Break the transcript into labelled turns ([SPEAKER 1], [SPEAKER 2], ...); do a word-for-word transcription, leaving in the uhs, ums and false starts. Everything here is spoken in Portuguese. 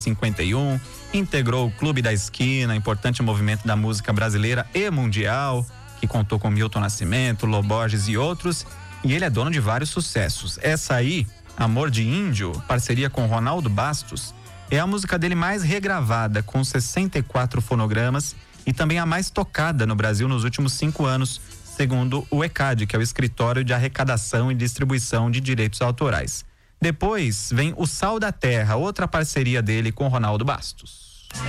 [SPEAKER 1] cinquenta e um, integrou o Clube da Esquina, importante movimento da música brasileira e mundial, que contou com Milton Nascimento, Lô Borges e outros, e ele é dono de vários sucessos. Essa aí, Amor de Índio, parceria com Ronaldo Bastos, é a música dele mais regravada, com sessenta e quatro fonogramas, e também a mais tocada no Brasil nos últimos cinco anos, segundo o ECAD, que é o Escritório de Arrecadação e Distribuição de Direitos Autorais. Depois vem O Sal da Terra, outra parceria dele com Ronaldo Bastos.